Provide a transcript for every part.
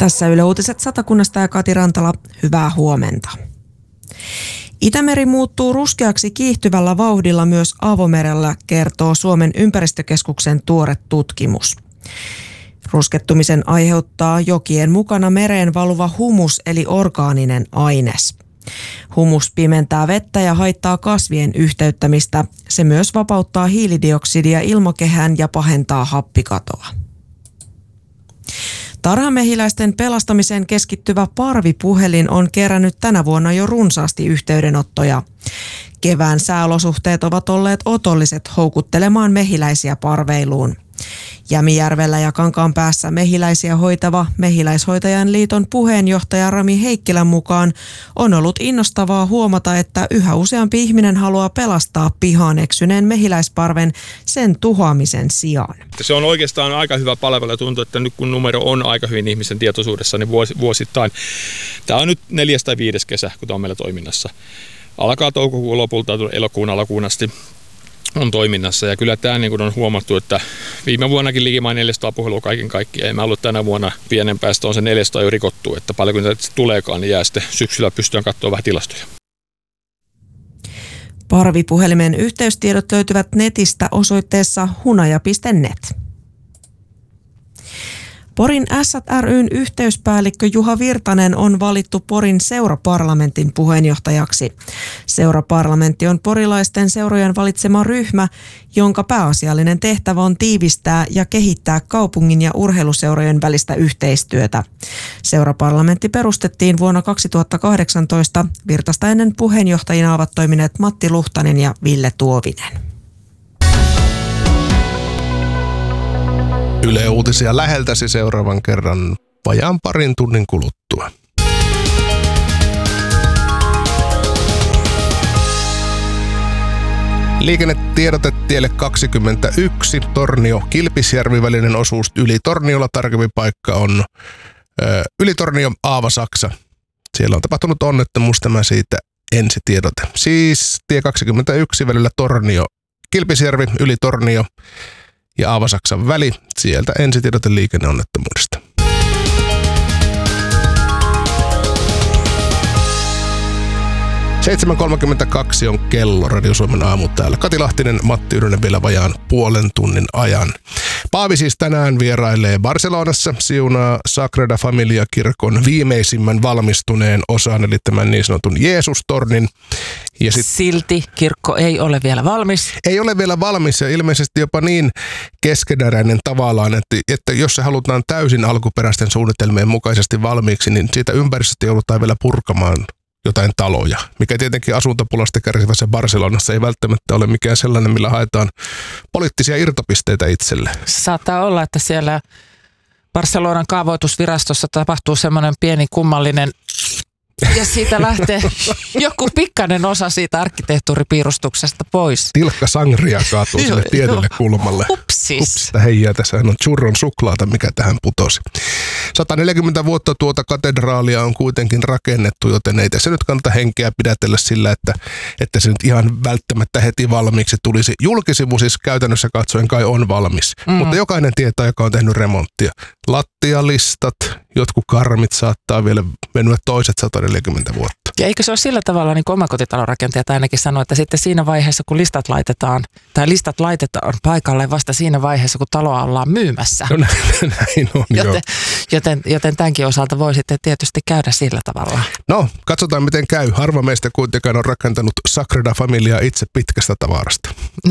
Tässä Yle Uutiset Satakunnasta ja Kati Rantala, hyvää huomenta. Itämeri muuttuu ruskeaksi kiihtyvällä vauhdilla myös avomerellä, kertoo Suomen ympäristökeskuksen tuore tutkimus. Ruskettumisen aiheuttaa jokien mukana mereen valuva humus eli orgaaninen aines. Humus pimentää vettä ja haittaa kasvien yhteyttämistä. Se myös vapauttaa hiilidioksidia ilmakehään ja pahentaa happikatoa. Tarhamehiläisten pelastamiseen keskittyvä Parvi-puhelin on kerännyt tänä vuonna jo runsaasti yhteydenottoja. Kevään sääolosuhteet ovat olleet otolliset houkuttelemaan mehiläisiä parveiluun. Jämijärvellä ja Kankaanpäässä mehiläisiä hoitava Mehiläishoitajan liiton puheenjohtaja Rami Heikkilän mukaan on ollut innostavaa huomata, että yhä useampi ihminen haluaa pelastaa pihaan eksyneen mehiläisparven sen tuhoamisen sijaan. Se on oikeastaan aika hyvä palvelu ja tuntuu, että nyt kun numero on aika hyvin ihmisen tietoisuudessa, niin vuosittain. Tämä on nyt 4. tai 5. kesä, kun tämä on meillä toiminnassa. Alkaa toukokuun lopulta elokuun alkuun asti on toiminnassa ja kyllä tämä niin on huomattu, että viime vuonnakin likimain 400 puhelua kaiken kaikkiaan. Ei mä ollut tänä vuonna pienen päästä on se 400 jo rikottu, että paljon kun niitä tuleekaan, niin jää sitten syksyllä pystytään katsoa vähän tilastoja. Parvi-puhelimen yhteystiedot löytyvät netistä osoitteessa hunaja.net. Porin Ässät ry:n yhteyspäällikkö Juha Virtanen on valittu Porin seuraparlamentin puheenjohtajaksi. Seuraparlamentti on porilaisten seurojen valitsema ryhmä, jonka pääasiallinen tehtävä on tiivistää ja kehittää kaupungin ja urheiluseurojen välistä yhteistyötä. Seuraparlamentti perustettiin vuonna 2018. Virtasta ennen puheenjohtajina ovat toimineet Matti Luhtanen ja Ville Tuovinen. Yle Uutisia läheltäsi seuraavan kerran vajaan parin tunnin kuluttua. Liikennetiedote tielle 21, Tornio-Kilpisjärvi välinen osuus Yli Torniolla. Tarkempi paikka on Yli Tornio, Aava-Saksa. Siellä on tapahtunut onnettomuus, tämä siitä ensitiedote. Siis tie 21 välillä Tornio-Kilpisjärvi, Yli Tornio ja Aava-Saksan väli. Sieltä ensitiedote liikenneonnettomuudesta. ...7.32 on kello, Radio Suomen aamu täällä. Kati Lahtinen, Matti Yrjönen vielä vajaan puolen tunnin ajan. Paavi siis tänään vierailee Barcelonassa, siunaa Sagrada Familia-kirkon viimeisimmän valmistuneen osan, eli tämän niin sanotun Jeesus-tornin. Ja silti kirkko ei ole vielä valmis. Ei ole vielä valmis ja ilmeisesti jopa niin keskeneräinen tavallaan, että jos se halutaan täysin alkuperäisten suunnitelmien mukaisesti valmiiksi, niin siitä ympäristöstä joudutaan vielä purkamaan jotain taloja, mikä tietenkin asuntopulasta kärsivässä Barcelonassa ei välttämättä ole mikään sellainen, millä haetaan poliittisia irtopisteitä itselle. Saattaa olla, että siellä Barcelonan kaavoitusvirastossa tapahtuu semmoinen pieni kummallinen ja siitä lähtee joku pikkainen osa siitä arkkitehtuuripiirustuksesta pois. Tilkka sangria kaatuu sille tietylle kulmalle. Hupsis. Heijää, tässä on churron suklaata, mikä tähän putosi. 140 vuotta katedraalia on kuitenkin rakennettu, joten ei tässä nyt kannata henkeä pidätellä sillä, että se nyt ihan välttämättä heti valmiiksi tulisi. Julkisivu siis käytännössä katsoen kai on valmis, mutta jokainen tietää, joka on tehnyt remonttia. Lattialistat, jotkut karmit saattaa vielä venyä toiset 140 vuotta. Ja eikö se ole sillä tavalla, niin kuin omakotitalorakentajat ainakin sanoo, että sitten siinä vaiheessa, kun listat laitetaan paikalle vasta siinä vaiheessa, kun taloa ollaan myymässä. No näin on, joten tämänkin osalta voi sitten tietysti käydä sillä tavalla. No, katsotaan miten käy. Harva meistä kuitenkaan on rakentanut Sagrada Familiaa itse pitkästä tavarasta.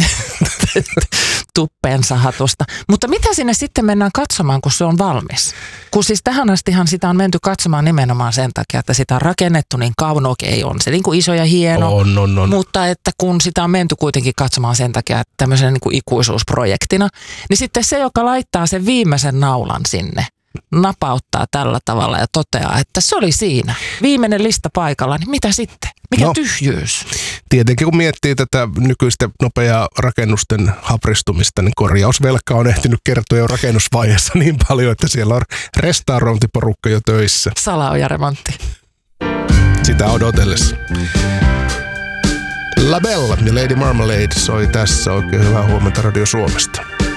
Tuppeensa hatusta. Mutta mitä sinne sitten mennään katsomaan, kun se on valmis? Kun siis tähän astihan sitä on menty katsomaan nimenomaan sen takia, että sitä on rakennettu niin kauan, okei, on se niin kuin iso ja hieno. On. Mutta että kun sitä on menty kuitenkin katsomaan sen takia, että tämmöisenä niin kuin ikuisuusprojektina, niin sitten se, joka laittaa sen viimeisen naulan sinne, napauttaa tällä tavalla ja toteaa, että se oli siinä. Viimeinen lista paikalla, niin mitä sitten? Mikä tyhjyys? Tietenkin kun miettii tätä nykyistä nopeaa rakennusten hapristumista, niin korjausvelka on ehtinyt kertoa jo rakennusvaiheessa niin paljon, että siellä on restaurointiporukka jo töissä. Salaoja-remontti. Sitä odotellessa. La Bella ja Lady Marmalade soi tässä. Oikein hyvää huomenta Radio Suomesta.